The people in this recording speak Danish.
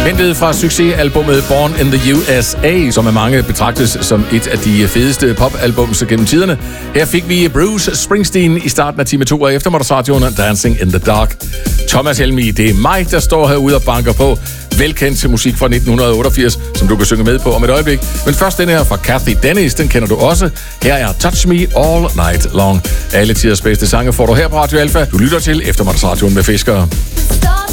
Hentet fra succesalbummet Born in the USA, som af mange betragtes som et af de fedeste popalbums gennem tiderne. Her fik vi Bruce Springsteen i starten af time 2 af eftermiddagsradioen Dancing in the Dark. Thomas Helmig, det er mig, der står herude og banker på. Velkendt til musik fra 1988, som du kan synge med på om et øjeblik. Men først den her fra Kathy Dennis, den kender du også. Her er Touch Me All Night Long. Alle tiders bedste sange får du her på Radio Alpha. Du lytter til eftermiddagsradioen med Fisker.